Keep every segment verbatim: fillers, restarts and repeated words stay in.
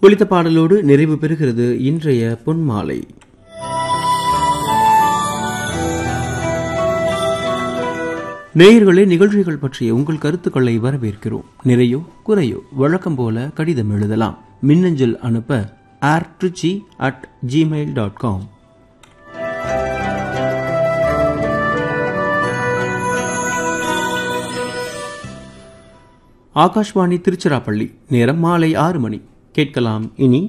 ஒலித்த பாடலோடு நிறைவு பெறுகிறது இன்றைய பொன்மாலை. நேயர்களே, நிகழ்ச்சிகள் பற்றிய உங்கள் கருத்துக்களை வரவேற்கிறோம். நிறையோ குறையோ வழக்கம் போல கடிதம் எழுதலாம். மின்னஞ்சல் அனுப்ப ஏர் Trichy at Gmail dot com. Akashvani Tiruchirappalli. நேரம் மாலை ஆறு மணி. கேட்கலாம் இனி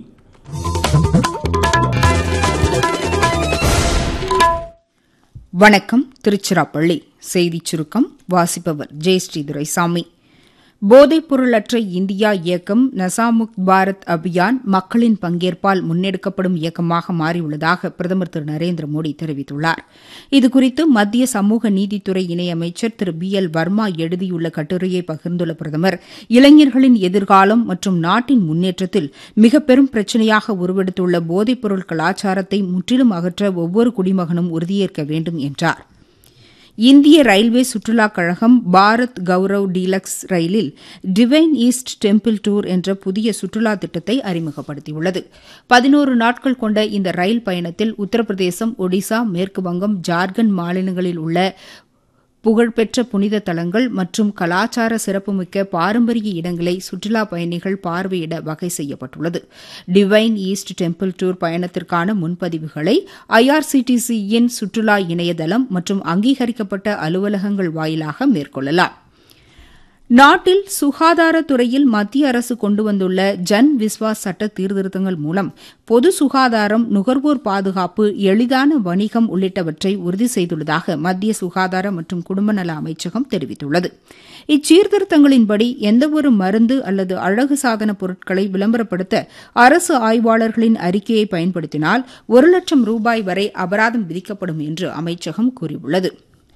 வணக்கம். திருச்சிராப்பள்ளி செய்திச் சுருக்கம். வாசிப்பவர் ஜெயஸ்ரீ துரைசாமி. போதைப்பொருளற்ற இந்தியா இயக்கம் நசாமுக்த் பாரத் அபியான் மக்களின் பங்கேற்பால் முன்னெடுக்கப்படும் இயக்கமாக மாறியுள்ளதாக பிரதமர் திரு நரேந்திர மோடி தெரிவித்துள்ளார். இதுகுறித்து மத்திய சமூக நீதித்துறை இணையமைச்சர் திரு பி எல் வர்மா எழுதியுள்ள கட்டுரையை பகிர்ந்துள்ள பிரதமர், இளைஞர்களின் எதிர்காலம் மற்றும் நாட்டின் முன்னேற்றத்தில் மிக பெரும் பிரச்சினையாக உருவெடுத்துள்ள போதைப்பொருள் கலாச்சாரத்தை முற்றிலும் அகற்ற ஒவ்வொரு குடிமகனும் உறுதியேற்க வேண்டும் என்றார். இந்திய ரயில்வே சுற்றுலாக் கழகம் பாரத் கௌரவ் டீலக்ஸ் ரயிலில் டிவைன் ஈஸ்ட் டெம்பிள் டூர் என்ற புதிய சுற்றுலா திட்டத்தை அறிமுகப்படுத்தியுள்ளது. பதினோரு நாட்கள் கொண்ட இந்த ரயில் பயணத்தில் உத்தரப்பிரதேசம், ஒடிசா, மேற்குவங்கம், ஜார்க்கண்ட் மாநிலங்களில் உள்ள புகழ்பெற்ற புனித தலங்கள் மற்றும் கலாச்சார சிறப்புமிக்க பாரம்பரிய இடங்களை சுற்றுலாப் பயணிகள் பார்வையிட வகை செய்யப்பட்டுள்ளது. டிவைன் ஈஸ்ட் டெம்பிள் டூர் பயணத்திற்கான முன்பதிவுகளை ஐஆர்சிடிசியின் சுற்றுலா இணையதளம் மற்றும் அங்கீகரிக்கப்பட்ட அலுவலகங்கள் வாயிலாக மேற்கொள்ளலாம். நாட்டில் சுகாதாரத்துறையில் மத்திய அரசு கொண்டு வந்துள்ள ஜன் விஸ்வாஸ் சட்ட சீர்திருத்தங்கள் மூலம் பொது சுகாதாரம், நுகர்வோர் பாதுகாப்பு, எளிதான வணிகம் உள்ளிட்டவற்றை உறுதி செய்துள்ளதாக மத்திய சுகாதார மற்றும் குடும்ப நல அமைச்சகம் தெரிவித்துள்ளது. இச்சீர்திருத்தங்களின்படி எந்தவொரு மருந்து அல்லது அழகு சாதன பொருட்களை விளம்பரப்படுத்த அரசு ஆய்வாளர்களின் அறிக்கையை பயன்படுத்தினால் ஒரு லட்சம் ரூபாய் வரை அபராதம் விதிக்கப்படும் என்று அமைச்சகம் கூறியுள்ளது.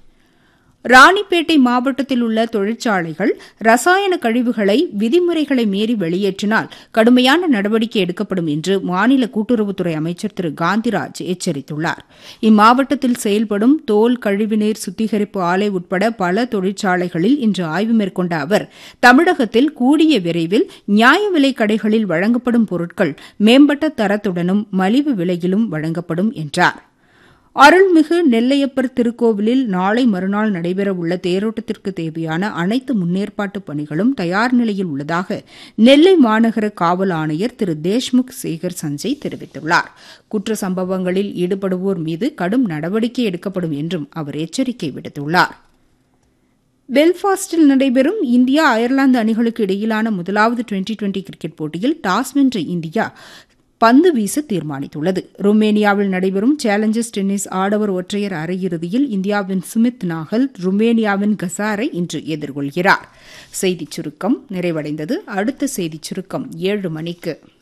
ராணிப்பேட்டை மாவட்டத்தில் உள்ள தொழிற்சாலைகள் ரசாயன கழிவுகளை விதிமுறைகளை மீறி வெளியேற்றினால் கடுமையான நடவடிக்கை எடுக்கப்படும் என்று மாநில கூட்டுறவுத்துறை அமைச்சர் திரு காந்திராஜ் எச்சரித்துள்ளார். இம்மாவட்டத்தில் செயல்படும் தோல் கழிவுநீர் சுத்திகரிப்பு ஆலை உட்பட பல தொழிற்சாலைகளில் இன்று ஆய்வு மேற்கொண்ட அவர், தமிழகத்தில் கூடிய விரைவில் நியாய விலைக் கடைகளில் வழங்கப்படும் பொருட்கள் மேம்பட்ட தரத்துடனும் மலிவு விலையிலும் வழங்கப்படும் என்றார். அருள்மிகு நெல்லையப்பர் திருக்கோவிலில் நாளை மறுநாள் நடைபெறவுள்ள தேரோட்டத்திற்கு தேவையான அனைத்து முன்னேற்பாட்டு பணிகளும் தயார் நிலையில் உள்ளதாக நெல்லை மாநகர காவல் ஆணையர் திரு தேஷ்முக் சேகர் சஞ்சய் தெரிவித்துள்ளார். குற்ற சம்பவங்களில் ஈடுபடுவோர் மீது கடும் நடவடிக்கை எடுக்கப்படும் என்றும் அவர் எச்சரிக்கை விடுத்துள்ளார். பெல்ஃபாஸ்டில் நடைபெறும் இந்தியா அயர்லாந்து அணிகளுக்கு இடையிலான முதலாவது டுவெண்டி டுவெண்டி கிரிக்கெட் போட்டியில் டாஸ் வென்ற இந்தியா பந்து வீச தீர்மானித்துள்ளது. ருமேனியாவில் நடைபெறும் சேலஞ்சர்ஸ் டென்னிஸ் ஆடவர் ஒற்றையர் அரையிறுதியில் இந்தியாவின் சுமித் நாகல் ருமேனியாவின் கசாரை இன்று எதிர்கொள்கிறார். செய்திச் சுருக்கம் நிறைவடைந்தது. அடுத்த செய்திச் சுருக்கம் ஏழு மணிக்கு.